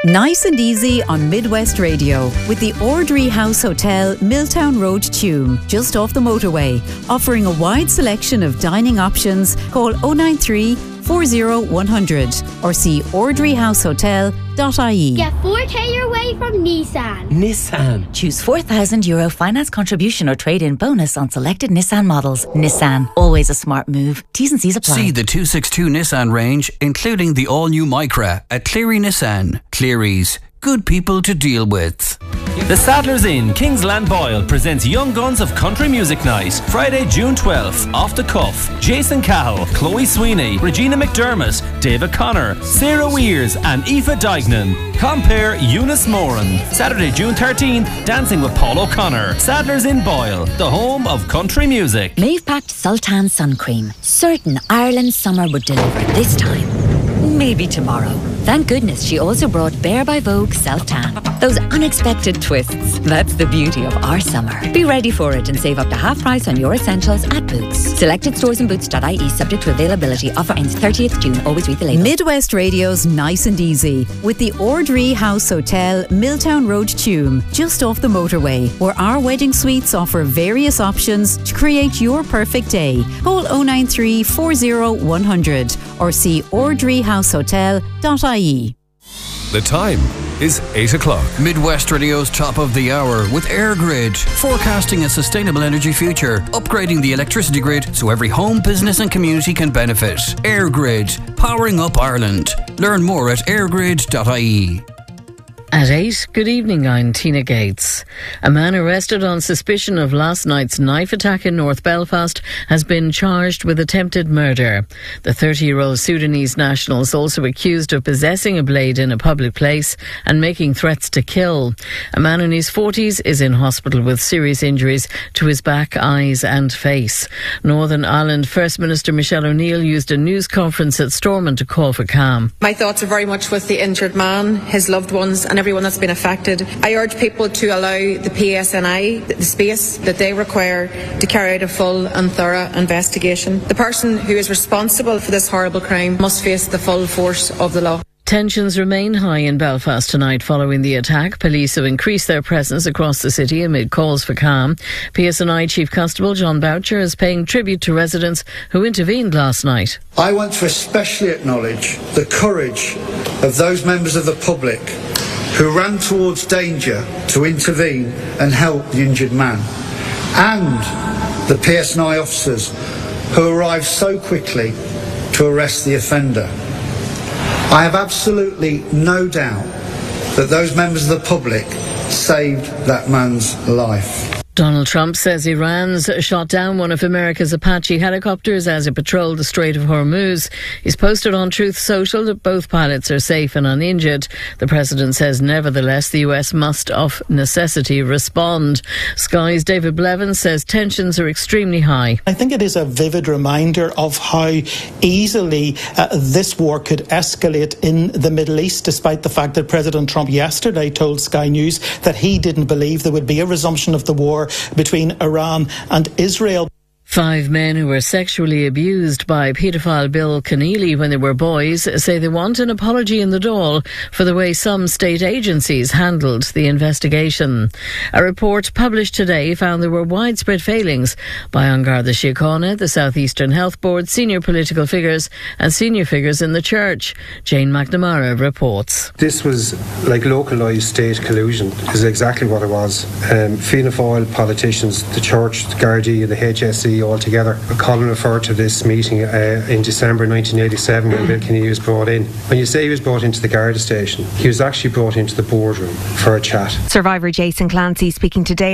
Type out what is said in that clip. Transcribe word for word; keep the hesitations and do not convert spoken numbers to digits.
Nice and easy on Midwest Radio with the Ordry House Hotel, Milltown Road, Tuam, just off the motorway. Offering a wide selection of dining options. Call oh nine three, four oh one hundred or see ordry house hotel dot I E. Get four K your way from Nissan. Nissan. Choose four thousand euro finance contribution or trade-in bonus on selected Nissan models. Nissan, always a smart move. T's and C's apply. See the two sixty-two Nissan range, including the all-new Micra at Cleary Nissan. Cleary's, good people to deal with. The Saddler's Inn, Kingsland Boyle presents Young Guns of Country Music Night, Friday, June twelfth, off the cuff. Jason Cahill, Chloe Sweeney, Regina McDermott, David Connor, Sarah Weers and Aoife Dignan. Compare Eunice Moran. Saturday, June thirteenth, dancing with Paul O'Connor. Saddler's Inn Boyle, the home of country music. Maeve packed Sultan sun cream. Certain Ireland's summer would deliver this time. Maybe tomorrow. Thank goodness she also brought Bare by Vogue Self-Tan. Those unexpected twists. That's the beauty of our summer. Be ready for it and save up to half price on your essentials at Boots. Selected stores and boots dot I E subject to availability. Offer ends thirtieth June. Always read the label. Midwest Radio's Nice and Easy with the Ordry House Hotel, Milltown Road, Tuam, just off the motorway, where our wedding suites offer various options to create your perfect day. Call oh nine three, four oh one hundred or see ordry house hotel dot I E. The time is eight o'clock. Midwest Radio's top of the hour with AirGrid, forecasting a sustainable energy future, upgrading the electricity grid so every home, business and community can benefit. AirGrid, powering up Ireland. Learn more at airgrid dot I E. At eight, good evening, I'm Tina Gates. A man arrested on suspicion of last night's knife attack in North Belfast has been charged with attempted murder. The thirty-year-old Sudanese national is also accused of possessing a blade in a public place and making threats to kill. A man in his forties is in hospital with serious injuries to his back, eyes and face. Northern Ireland First Minister Michelle O'Neill used a news conference at Stormont to call for calm. My thoughts are very much with the injured man, his loved ones and everyone that's been affected. I urge people to allow the P S N I the space that they require to carry out a full and thorough investigation. The person who is responsible for this horrible crime must face the full force of the law. Tensions remain high in Belfast tonight following the attack. Police have increased their presence across the city amid calls for calm. P S N I Chief Constable John Boucher is paying tribute to residents who intervened last night. I want to especially acknowledge the courage of those members of the public who ran towards danger to intervene and help the injured man, and the P S N I officers who arrived so quickly to arrest the offender. I have absolutely no doubt that those members of the public saved that man's life. Donald Trump says Iran's shot down one of America's Apache helicopters as it patrolled the Strait of Hormuz. He's posted on Truth Social that both pilots are safe and uninjured. The president says nevertheless the U S must of necessity respond. Sky's David Blevins says tensions are extremely high. I think it is a vivid reminder of how easily uh, this war could escalate in the Middle East, despite the fact that President Trump yesterday told Sky News that he didn't believe there would be a resumption of the war between Iran and Israel. Five men who were sexually abused by paedophile Bill Keneally when they were boys say they want an apology in the Dáil for the way some state agencies handled the investigation. A report published today found there were widespread failings by An Garda Síochána, the South Eastern Health Board, senior political figures and senior figures in the church. Jane McNamara reports. This was like localised state collusion, is exactly what it was. Um, Fianna Fáil politicians, the church, the Gardaí and the H S E altogether. Colin referred to this meeting uh, in December nineteen eighty-seven when Bill Keneally was brought in. When you say he was brought into the Garda station, he was actually brought into the boardroom for a chat. Survivor Jason Clancy speaking today